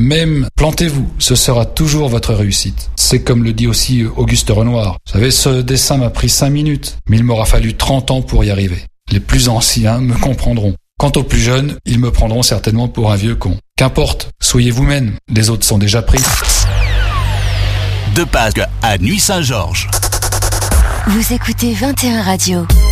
Même plantez-vous, ce sera toujours votre réussite. C'est comme le dit aussi Auguste Renoir. Vous savez, ce dessin m'a pris 5 minutes, mais il m'aura fallu 30 ans pour y arriver. Les plus anciens me comprendront. Quant aux plus jeunes, ils me prendront certainement pour un vieux con. Qu'importe, soyez vous-même, les autres sont déjà pris. De Pâques à Nuit Saint-Georges. Vous écoutez 21 Radio.